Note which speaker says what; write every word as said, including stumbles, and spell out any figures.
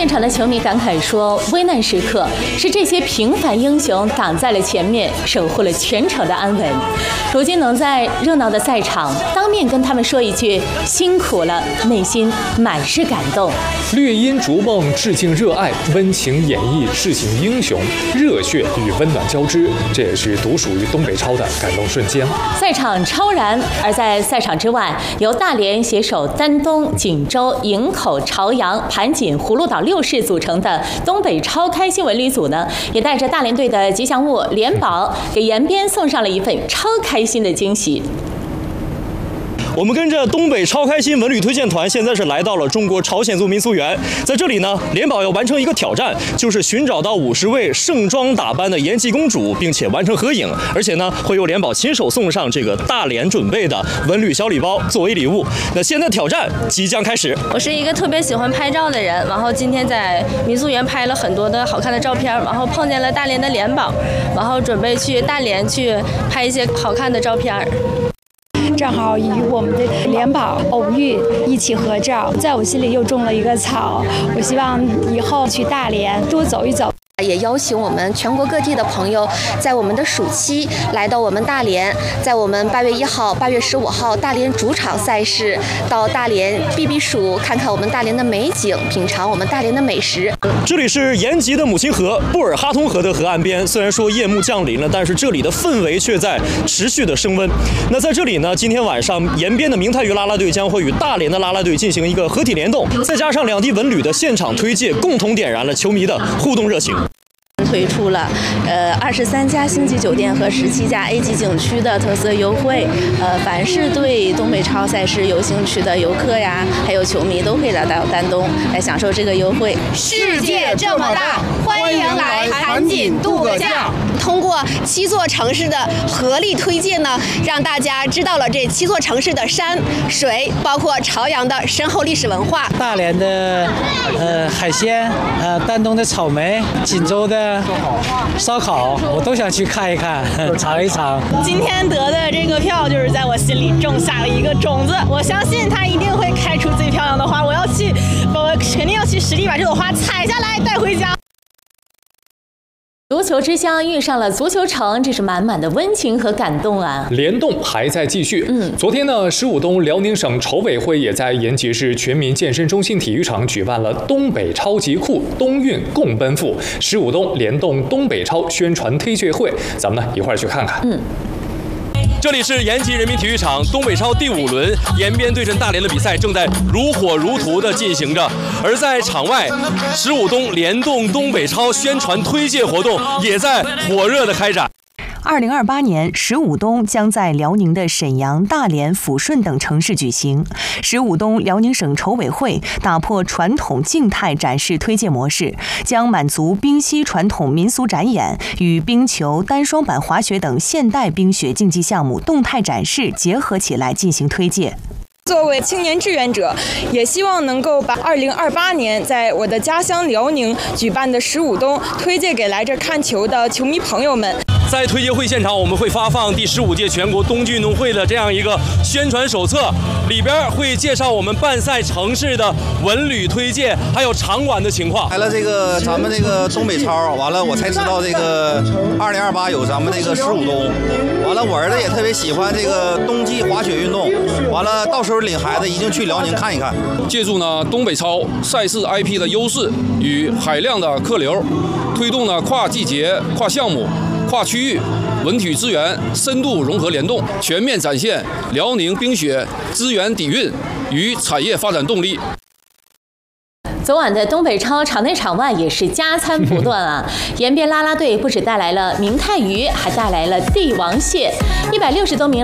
Speaker 1: 现场的球迷感慨说，危难时刻是这些平凡英雄挡在了前面，守护了全场的安稳。如今能在热闹的赛场当面跟他们说一句辛苦了，内心满是感动。
Speaker 2: 绿茵逐梦，致敬热爱，温情演绎致敬英雄，热血与温暖交织，这也是独属于东北超的感动瞬间。
Speaker 1: 赛场超燃，而在赛场之外，由大连携手丹东、锦州、营口、朝阳、盘锦、葫芦岛六市组成的东北超开心文旅组呢，也带着大连队的吉祥物联宝，给延边送上了一份超开心的惊喜。
Speaker 3: 我们跟着东北超开心文旅推荐团，现在是来到了中国朝鲜族民俗园。在这里呢，联宝要完成一个挑战，就是寻找到五十位盛装打扮的延吉公主，并且完成合影。而且呢，会由联宝亲手送上这个大连准备的文旅小礼包作为礼物。那现在挑战即将开始。
Speaker 4: 我是一个特别喜欢拍照的人，然后今天在民俗园拍了很多的好看的照片，然后碰见了大连的联宝，然后准备去大连去拍一些好看的照片。
Speaker 5: 正好与我们的联宝偶遇，一起合照，在我心里又种了一个草。我希望以后去大连多走一走。
Speaker 6: 也邀请我们全国各地的朋友，在我们的暑期来到我们大连，在我们八月一号、八月十五号大连主场赛事，到大连避避暑，看看我们大连的美景，品尝我们大连的美食。
Speaker 3: 这里是延吉的母亲河布尔哈通河的河岸边，虽然说夜幕降临了，但是这里的氛围却在持续的升温。那在这里呢，今天晚上延边的明太鱼啦啦队将会与大连的啦啦队进行一个合体联动，再加上两地文旅的现场推介，共同点燃了球迷的互动热情。
Speaker 4: 推出了呃二十三家星级酒店和十七家 A 级景区的特色优惠，呃，凡是对东北超赛事有兴趣的游客呀，还有球迷都可以来到丹东来享受这个优惠。
Speaker 7: 世界这么大，欢迎来盘锦度个假。
Speaker 6: 通过七座城市的合力推荐呢，让大家知道了这七座城市的山水，包括朝阳的深厚历史文化。
Speaker 8: 大连的呃海鲜，呃丹东的草莓，锦州的烧烤，我都想去看一看，尝一尝。
Speaker 9: 今天得的这个票，就是在我心里种下了一个种子，我相信它一定会开出最漂亮的花。我要去，我肯定要去实地把这朵花采下来带回家。
Speaker 1: 足球之乡遇上了足球城，这是满满的温情和感动啊！
Speaker 2: 联动还在继续。
Speaker 1: 嗯，
Speaker 2: 昨天呢，十五东辽宁省筹委会也在延吉市全民健身中心体育场举办了东北超级酷冬运共奔赴十五东联动东北超宣传推介会，咱们呢一块儿去看看。
Speaker 1: 嗯。
Speaker 3: 这里是延吉人民体育场东北超第五轮延边对阵大连的比赛正在如火如荼地进行着，而在场外，十五东联动东北超宣传推介活动也在火热地开展。
Speaker 10: 二零二八年，十五东将在辽宁的沈阳、大连、抚顺等城市举行。十五东辽宁省筹委会打破传统静态展示推介模式，将满族冰溪传统民俗展演与冰球、单双板滑雪等现代冰雪竞技项目动态展示结合起来进行推介。
Speaker 11: 作为青年志愿者，也希望能够把二零二八年在我的家乡辽宁举办的十五冬推荐给来这看球的球迷朋友们。
Speaker 3: 在推介会现场，我们会发放第十五届全国冬季运动会的这样一个宣传手册，里边会介绍我们办赛城市的文旅推荐，还有场馆的情况。
Speaker 12: 来了这个咱们这个东北超，完了我才知道这个二零二八有咱们这个十五冬，完了我儿子也特别喜欢这个冬季滑雪运动，完了到时候领孩子一定去辽宁看一看。
Speaker 13: 借助呢东北超赛事 I P 的优势与海量的客流，推动呢跨季节、跨项目、跨区域文体资源深度融合联动，全面展现辽宁冰雪资源底蕴与产业发展动力。
Speaker 1: 昨晚的东北超场内场外也是加餐不断啊！延边啦啦队不只带来了明太鱼，还带来了帝王蟹，一百六十多名